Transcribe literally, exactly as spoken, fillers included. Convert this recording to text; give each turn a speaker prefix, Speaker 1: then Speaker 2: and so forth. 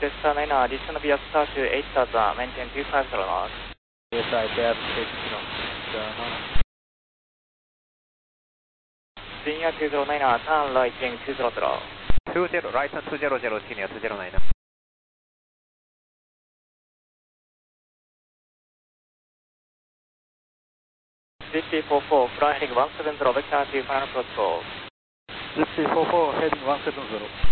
Speaker 1: Cessna nine additional via star to eight thousand, maintain two five zero knots.
Speaker 2: Yes, I have six knots.
Speaker 1: Senior two zero nine, turn right wing two zero zero.
Speaker 2: two zero, right two zero zero, senior two zero nine.
Speaker 1: C C four four, fly heading one seven zero, vector to final approach call.
Speaker 2: C C four four, heading one seven zero.